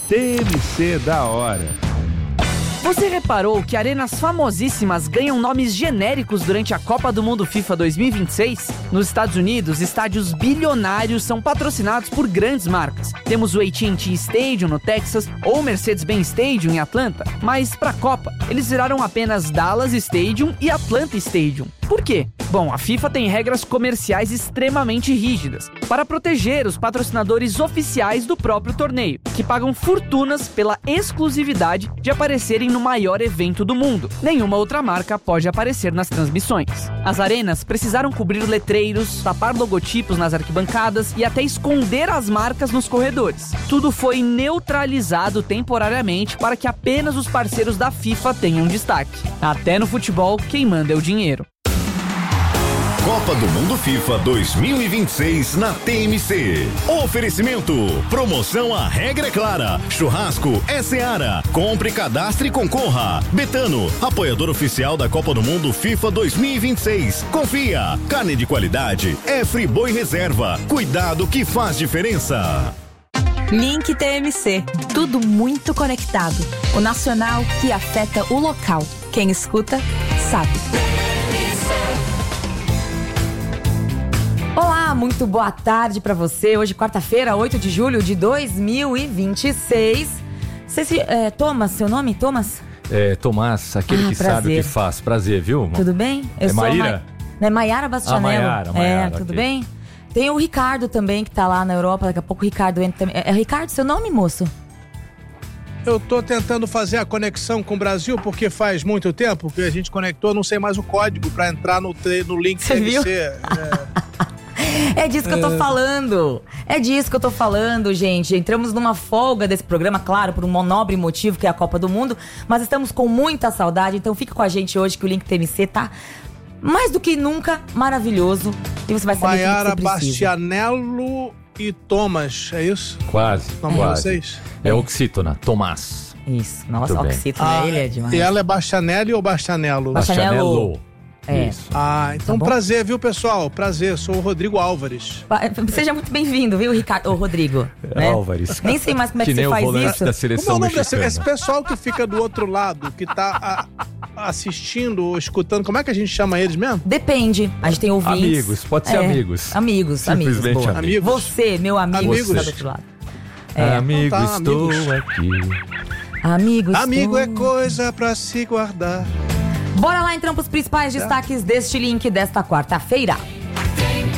TMC da hora. Você reparou que arenas famosíssimas ganham nomes genéricos durante a Copa do Mundo FIFA 2026? Nos Estados Unidos, estádios bilionários são patrocinados por grandes marcas. Temos o AT&T Stadium no Texas ou o Mercedes-Benz Stadium em Atlanta. Mas para a Copa, eles viraram apenas Dallas Stadium e Atlanta Stadium. Por quê? Bom, a FIFA tem regras comerciais extremamente rígidas para proteger os patrocinadores oficiais do próprio torneio, que pagam fortunas pela exclusividade de aparecerem no maior evento do mundo. Nenhuma outra marca pode aparecer nas transmissões. As arenas precisaram cobrir letreiros, tapar logotipos nas arquibancadas e até esconder as marcas nos corredores. Tudo foi neutralizado temporariamente para que apenas os parceiros da FIFA tenham destaque. Até no futebol, quem manda é o dinheiro. Copa do Mundo FIFA 2026 na TMC. Oferecimento. Promoção A Regra é Clara. Churrasco é Seara. Compre, cadastre e concorra. Betano, apoiador oficial da Copa do Mundo FIFA 2026. Confia. Carne de qualidade é Friboi Reserva. Cuidado que faz diferença. Link TMC. Tudo muito conectado. O nacional que afeta o local. Quem escuta, sabe. Olá, muito boa tarde pra você. Hoje, quarta-feira, 8 de julho de 2026. Thomas, seu nome? Thomas? É, Tomás, aquele que prazer. sabe o que faz. Prazer, viu? Tudo bem? Eu É sou Maíra? Maiara Bastianello. Maiara, tudo ok. bem? Tem o Ricardo também, que tá lá na Europa. Daqui a pouco o Ricardo entra também. É Ricardo seu nome, moço? Eu tô tentando fazer a conexão com o Brasil, porque faz muito tempo que a gente conectou, não sei mais o código pra entrar no link Você viu? TMC. É disso que eu tô falando. É disso que eu tô falando, gente. Entramos numa folga desse programa, claro, por um nobre motivo, que é a Copa do Mundo. Mas estamos com muita saudade, então fica com a gente hoje que o Link TMC tá mais do que nunca maravilhoso. E você vai saber Maiara o que você precisa. Bastianello e Thomas, é isso? Quase. Nome de quase. vocês? É Oxítona, Tomás. Isso. Nossa, Muito bem. oxítona, ele é demais. E ela é Bastianelli ou Bastianello? Bastianello. É. Isso. Então Tá bom? prazer, viu, pessoal? Prazer, sou o Rodrigo Álvares. Seja muito bem-vindo, viu, Ricardo? Ô, Rodrigo. Né? Álvares. Nem sei mais como é que nem você o faz volante isso. da Como é seleção o nome mexicana. esse pessoal que fica do outro lado, que tá assistindo ou escutando, como é que a gente chama eles mesmo? Depende. A gente tem ouvintes. Amigos, pode ser amigos. Amigos. Simplesmente Boa. amigos. Você, meu amigo, Amigos. que está do outro lado. Amigo, Então tá, estou amigos. aqui. Amigos. Amigo é coisa pra se guardar. Bora lá então pros principais destaques deste link desta quarta-feira.